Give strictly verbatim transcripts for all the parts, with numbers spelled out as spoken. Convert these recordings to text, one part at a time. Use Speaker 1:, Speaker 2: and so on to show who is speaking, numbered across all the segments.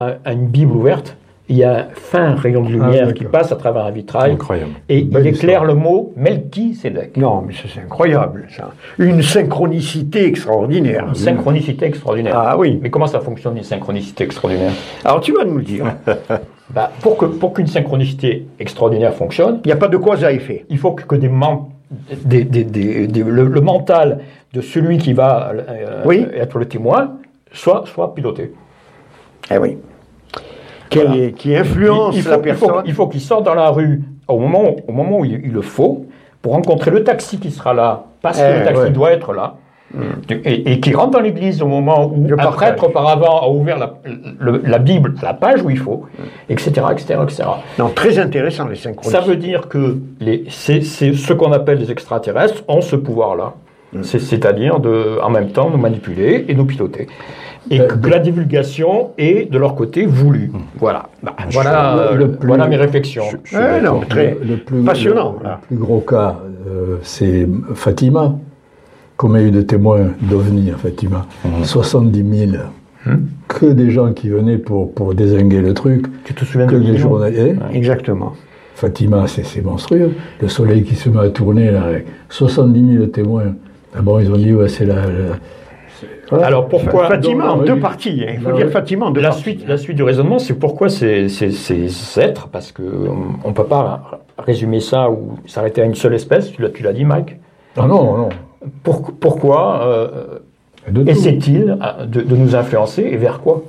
Speaker 1: à une Bible ouverte, il y a un fin rayon de lumière ah, qui passe à travers un vitrail.
Speaker 2: Incroyable.
Speaker 1: Et Belle il éclaire histoire. Le mot Melchisédek.
Speaker 3: Non, mais ça, c'est incroyable, ça. Une synchronicité extraordinaire.
Speaker 1: Une synchronicité extraordinaire.
Speaker 3: Ah oui.
Speaker 1: Mais comment ça fonctionne, une synchronicité extraordinaire?
Speaker 3: Alors, tu vas nous le dire.
Speaker 1: bah, pour, que, pour qu'une synchronicité extraordinaire fonctionne...
Speaker 3: Il n'y a pas de cause à effet.
Speaker 1: Il faut que, que des, man, des, des, des, des le, le mental de celui qui va euh, oui. être le témoin soit, soit piloté.
Speaker 3: Eh oui. Voilà. Qui, qui influence il, il faut, la personne.
Speaker 1: Il faut, il faut qu'il sorte dans la rue au moment, au moment où il, il le faut, pour rencontrer le taxi qui sera là, parce que eh, le taxi ouais. doit être là, mm. et, et qui rentre dans l'église au moment où Je un partage. prêtre auparavant a ouvert la, le, la Bible à la page où il faut, et cetera, et cetera, et cetera.
Speaker 3: Non, très intéressant les synchronicités.
Speaker 1: Ça veut dire que les, c'est, c'est ce qu'on appelle les extraterrestres ont ce pouvoir-là, mm. c'est, c'est-à-dire de, en même temps nous manipuler et nous piloter. Et que, que la divulgation est de leur côté voulue. Voilà. Bah, voilà, le, le plus, voilà mes réflexions.
Speaker 3: Je, je ouais, non, très le, le plus, passionnant.
Speaker 4: Le, le plus gros cas, euh, c'est Fatima. Combien il y a eu de témoins d'OVNI à Fatima? mmh. soixante-dix mille. Mmh. Que des gens qui venaient pour, pour dézinguer le truc.
Speaker 1: Tu te souviens
Speaker 4: que
Speaker 1: de
Speaker 4: des journalistes.
Speaker 3: Ouais. Exactement.
Speaker 4: Fatima, c'est, c'est monstrueux. Le soleil qui se met à tourner, là, avec soixante-dix mille témoins. D'abord, ils ont dit, ouais, c'est la... la
Speaker 1: Voilà. Alors pourquoi
Speaker 3: Fatima en deux parties, hein. Il faut dire Fatima en deux
Speaker 1: la
Speaker 3: parties.
Speaker 1: Suite, la suite du raisonnement, c'est pourquoi ces, ces, ces êtres, parce qu'on ne peut pas résumer ça ou s'arrêter à une seule espèce, tu l'as, tu l'as dit Mike.
Speaker 4: Ah non, non.
Speaker 1: Pour, pourquoi euh, essaie-t-il de, de nous influencer et vers quoi?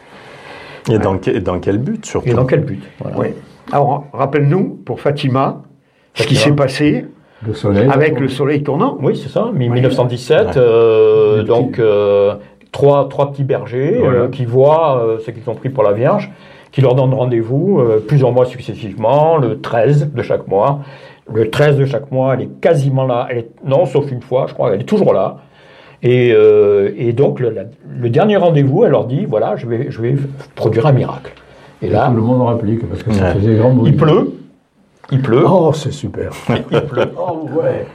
Speaker 2: Et dans, que, dans quel but surtout?
Speaker 1: Et dans quel but voilà.
Speaker 3: Oui. Alors rappelle-nous, pour Fatima, ce qui s'est passé...
Speaker 4: Le soleil,
Speaker 3: avec le soleil tournant.
Speaker 1: Oui, c'est ça, mille neuf cent dix-sept. Ouais. Euh, donc, euh, trois, trois petits bergers voilà. euh, qui voient euh, ce qu'ils ont pris pour la Vierge, qui leur donnent rendez-vous euh, plusieurs mois successivement, le treize de chaque mois. Le treize de chaque mois, elle est quasiment là. Elle est, non, sauf une fois, je crois, elle est toujours là. Et, euh, et donc, le, la, le dernier rendez-vous, elle leur dit, voilà, je vais, je vais produire un miracle.
Speaker 4: Et, et là, tout le monde réplique, parce que ça ouais. faisait grand bruit.
Speaker 1: Il pleut. Il pleut.
Speaker 4: Oh, c'est super.
Speaker 1: Il pleut.
Speaker 3: Oh, ouais.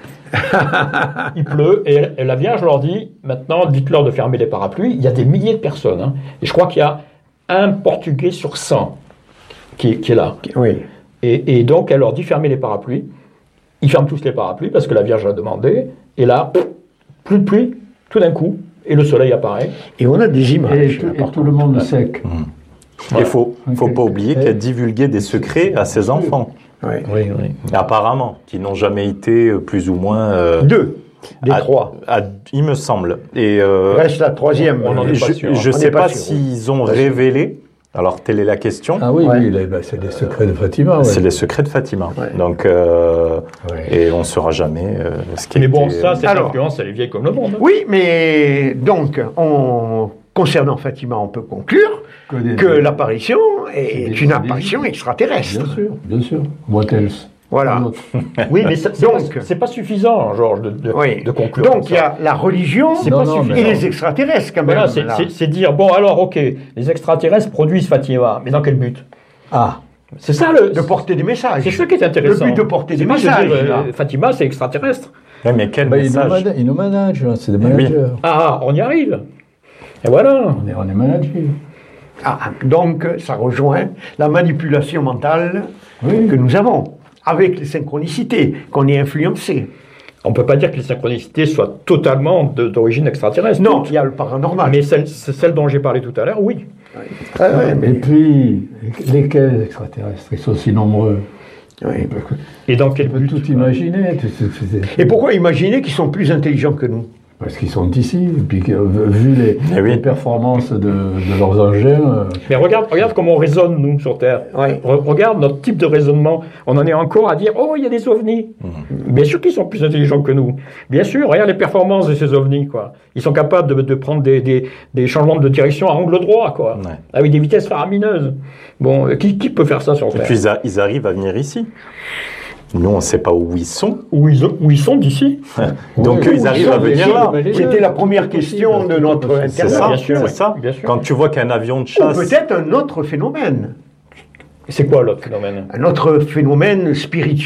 Speaker 1: Il pleut. Et, et la Vierge leur dit, maintenant, dites-leur de fermer les parapluies. Il y a des milliers de personnes. Hein, et je crois qu'il y a un Portugais sur cent qui, qui est là.
Speaker 3: Oui.
Speaker 1: Et, et donc, elle leur dit, fermez les parapluies. Ils ferment tous les parapluies parce que la Vierge a demandé. Et là, plus de pluie, tout d'un coup. Et le soleil apparaît.
Speaker 3: Et on a des images.
Speaker 4: Et, et tout le monde sec.
Speaker 2: Mmh. Il ne faut, faut okay. pas oublier qu'elle divulguait des secrets à ses enfants.
Speaker 3: Oui.
Speaker 1: Oui, oui.
Speaker 2: Apparemment, qui n'ont jamais été plus ou moins... Euh,
Speaker 3: Deux, des
Speaker 2: à,
Speaker 3: trois.
Speaker 2: À, il me semble. Et, euh,
Speaker 3: reste la troisième.
Speaker 2: On, on en est pas sûr. Je ne sais pas, pas s'ils ont révélé. Alors, telle est la question.
Speaker 4: Ah oui, ouais. oui, bah, c'est les secrets de Fatima. Ouais.
Speaker 2: C'est les secrets de Fatima.
Speaker 3: Ouais.
Speaker 2: Donc, euh, ouais. Et on ne saura jamais euh, ce qui
Speaker 1: Mais
Speaker 2: était...
Speaker 1: bon, ça, cette Alors, influence, elle est vieille comme le monde. Hein.
Speaker 3: Oui, mais donc, on, concernant Fatima, on peut conclure que, des, que des, l'apparition est des, une apparition des, extraterrestre.
Speaker 4: Bien sûr, bien sûr. What else?
Speaker 3: Voilà.
Speaker 1: Oui, mais ça, c'est, donc, pas, c'est pas suffisant, Georges, de, de,
Speaker 3: oui.
Speaker 1: de conclure.
Speaker 3: Donc il y a la religion c'est non, pas non, et les extraterrestres, quand même.
Speaker 1: Voilà, c'est, c'est, c'est dire, bon, alors, ok, les extraterrestres produisent Fatima, mais dans quel but?
Speaker 3: Ah.
Speaker 1: C'est ça le.
Speaker 3: De porter des messages.
Speaker 1: C'est ça qui est intéressant.
Speaker 3: Le but de porter
Speaker 1: c'est
Speaker 3: des messages.
Speaker 1: Dire, euh, Fatima, c'est extraterrestre.
Speaker 2: Ouais, mais quel
Speaker 4: bah,
Speaker 2: message?
Speaker 4: Ils nous managent, c'est des managers. Oui.
Speaker 1: Ah, on y arrive. Et voilà.
Speaker 4: On est, on est managés.
Speaker 3: Ah, donc, ça rejoint la manipulation mentale oui. que nous avons, avec les synchronicités, qu'on est influencé.
Speaker 1: On ne peut pas dire que les synchronicités soient totalement de, d'origine extraterrestre.
Speaker 3: Non, il y a le paranormal.
Speaker 1: Mais celle, celle dont j'ai parlé tout à l'heure, oui.
Speaker 3: oui. Ah, ouais, mais...
Speaker 4: Et puis, lesquels extraterrestres? Ils sont si nombreux.
Speaker 3: Oui.
Speaker 1: Et dans quel but?
Speaker 4: Tu peux tout imaginer.
Speaker 3: Et pourquoi imaginer qu'ils sont plus intelligents que nous?
Speaker 4: Parce qu'ils sont ici, et puis vu les, oui. les performances de, de leurs engins... Euh...
Speaker 1: Mais regarde, regarde comment on raisonne, nous, sur Terre.
Speaker 3: Oui.
Speaker 1: Re- regarde notre type de raisonnement. On en est encore à dire, oh, il y a des ovnis. Mmh. Bien sûr qu'ils sont plus intelligents que nous. Bien sûr, regarde les performances de ces ovnis, quoi. Ils sont capables de, de prendre des, des, des changements de direction à angle droit, quoi. Ouais. Avec des vitesses faramineuses. Bon, qui, qui peut faire ça sur Terre?
Speaker 2: Et puis, ils arrivent à venir ici. Nous, on ne sait pas où ils sont.
Speaker 1: Où ils, où ils sont d'ici.
Speaker 2: Donc, oui, eux, ils arrivent à venir là.
Speaker 3: C'était la première question de notre interview.
Speaker 2: C'est ça,
Speaker 1: bien sûr,
Speaker 2: c'est ça.
Speaker 1: Bien sûr.
Speaker 2: Quand tu vois qu'un avion de chasse...
Speaker 3: Ou peut-être un autre phénomène.
Speaker 1: C'est quoi l'autre phénomène?
Speaker 3: Un autre phénomène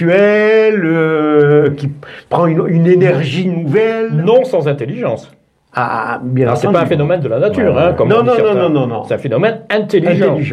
Speaker 3: spirituel, euh, qui prend une, une énergie nouvelle.
Speaker 1: Non sans intelligence.
Speaker 3: Ah, bien
Speaker 1: c'est pas un phénomène de la nature, ouais, hein, comme
Speaker 3: non,
Speaker 1: on dit
Speaker 3: non,
Speaker 1: certains.
Speaker 3: non, non, non, non.
Speaker 1: C'est un phénomène intelligent.
Speaker 3: intelligent.